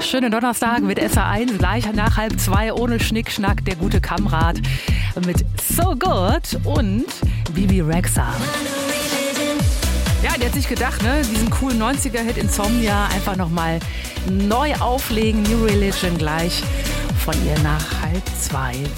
schönen Donnerstag mit SA1, gleich nach 1:30 ohne Schnickschnack, der gute Kamerad mit So Good und Bebe Rexha. Ja, der hat sich gedacht, ne, diesen coolen 90er-Hit Insomnia einfach nochmal neu auflegen. New Religion gleich von ihr nach 1:30.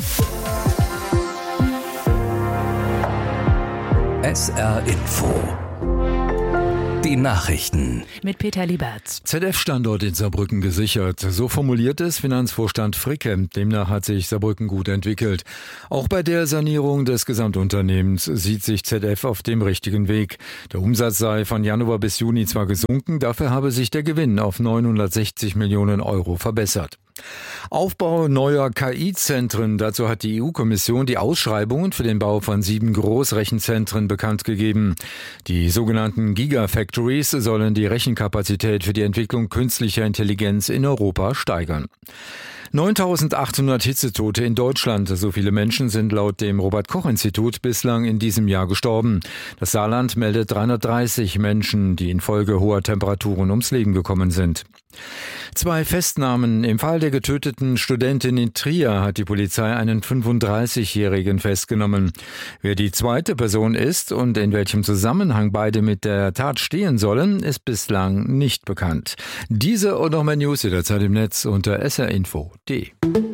SR Info. Die Nachrichten. Mit Peter Lieberts. ZF-Standort in Saarbrücken gesichert. So formuliert es Finanzvorstand Fricke. Demnach hat sich Saarbrücken gut entwickelt. Auch bei der Sanierung des Gesamtunternehmens sieht sich ZF auf dem richtigen Weg. Der Umsatz sei von Januar bis Juni zwar gesunken, dafür habe sich der Gewinn auf 960 Millionen Euro verbessert. Aufbau neuer KI-Zentren. Dazu hat die EU-Kommission die Ausschreibungen für den Bau von 7 Großrechenzentren bekannt gegeben. Die sogenannten Gigafactories sollen die Rechenkapazität für die Entwicklung künstlicher Intelligenz in Europa steigern. 9.800 Hitzetote in Deutschland. So viele Menschen sind laut dem Robert-Koch-Institut bislang in diesem Jahr gestorben. Das Saarland meldet 330 Menschen, die infolge hoher Temperaturen ums Leben gekommen sind. 2 Festnahmen. Im Fall der getöteten Studentin in Trier hat die Polizei einen 35-Jährigen festgenommen. Wer die zweite Person ist und in welchem Zusammenhang beide mit der Tat stehen sollen, ist bislang nicht bekannt. Diese und noch mehr News jederzeit im Netz unter srinfo.de.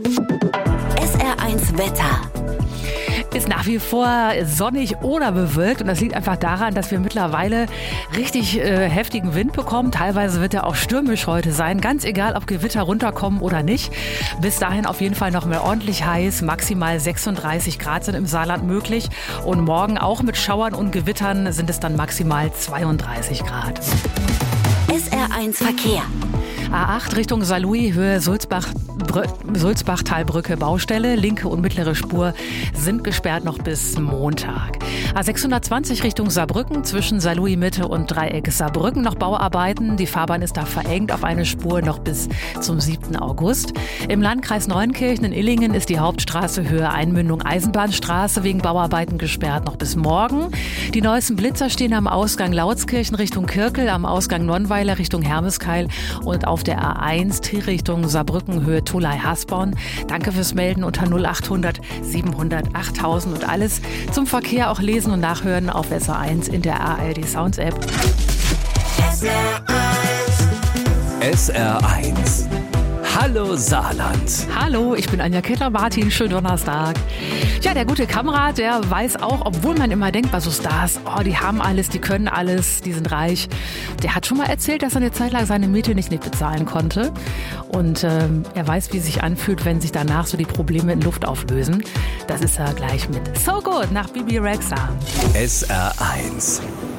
SR1 Wetter. Ist nach wie vor sonnig oder bewölkt und das liegt einfach daran, dass wir mittlerweile richtig heftigen Wind bekommen. Teilweise wird er auch stürmisch heute sein, ganz egal, ob Gewitter runterkommen oder nicht. Bis dahin auf jeden Fall noch mal ordentlich heiß, maximal 36 Grad sind im Saarland möglich und morgen auch mit Schauern und Gewittern sind es dann maximal 32 Grad. SR1 Verkehr. A8 Richtung Saarlouis, Höhe Sulzbachtalbrücke Baustelle. Linke und mittlere Spur sind gesperrt noch bis Montag. A620 Richtung Saarbrücken, zwischen Saarlouis Mitte und Dreieck Saarbrücken noch Bauarbeiten. Die Fahrbahn ist da verengt auf eine Spur noch bis zum 7. August. Im Landkreis Neunkirchen in Illingen ist die Hauptstraße Höhe Einmündung Eisenbahnstraße wegen Bauarbeiten gesperrt noch bis morgen. Die neuesten Blitzer stehen am Ausgang Lautskirchen Richtung Kirkel, am Ausgang Nonnweiler Richtung Hermeskeil und auf der A1 Trier Richtung Saarbrücken Höhe Tholey-Hasborn. Danke fürs Melden unter 0800 700 8000 und alles zum Verkehr auch lesen und nachhören auf SR1 in der ARD Sounds App. SR1. Hallo Saarland. Hallo, ich bin Anja Kettler-Martin. Schönen Donnerstag. Ja, der gute Kamerad, der weiß auch, obwohl man immer denkt bei so Stars, oh, die haben alles, die können alles, die sind reich. Der hat schon mal erzählt, dass er eine Zeit lang seine Miete nicht bezahlen konnte. Und er weiß, wie es sich anfühlt, wenn sich danach so die Probleme in Luft auflösen. Das ist er gleich mit So Good nach Bebe Rexha. SR1.